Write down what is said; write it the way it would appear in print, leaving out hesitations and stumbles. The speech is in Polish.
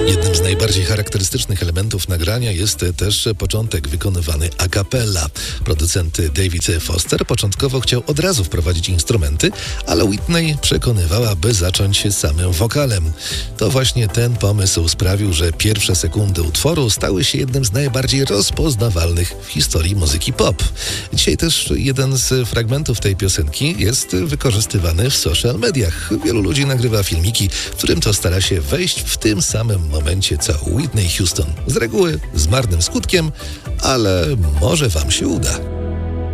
Jednym z najbardziej charakterystycznych elementów nagrania jest też początek wykonywany a cappella. Producent David Foster początkowo chciał od razu wprowadzić instrumenty, ale Whitney przekonywała, by zacząć samym wokalem. To właśnie ten pomysł sprawił, że pierwsze sekundy utworu stały się jednym z najbardziej rozpoznawalnych w historii muzyki pop. Dzisiaj też jeden z fragmentów tej piosenki jest wykorzystywany w social mediach. Wielu ludzi nagrywa filmiki, w którym to stara się wejść w tym samym momencie co Whitney Houston. Z reguły z marnym skutkiem, ale może wam się uda.